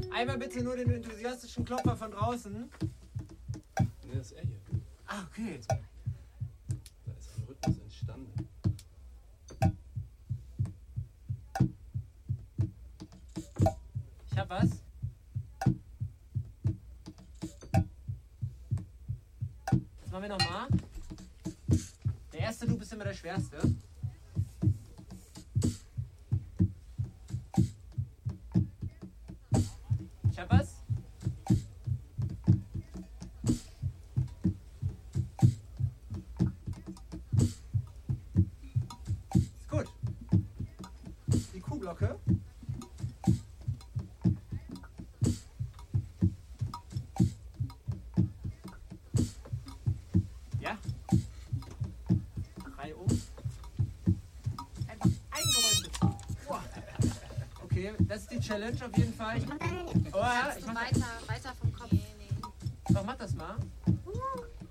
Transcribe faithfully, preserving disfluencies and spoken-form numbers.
Einmal bitte nur den enthusiastischen Klopfer von draußen. Ne, das ist er hier. Ah, okay. Da ist ein Rhythmus entstanden. Ich hab was. Das machen wir nochmal. Der erste Loop ist immer der schwerste. Ich hab was. Ist gut. Die Kuhglocke. Ja. Drei um. Einfach ein Geräusch. Boah. Okay, das ist die Challenge auf jeden Fall. Ich mach, oh, ja, ich so mach, weiter, weiter vom Kopf. doch, mach das mal.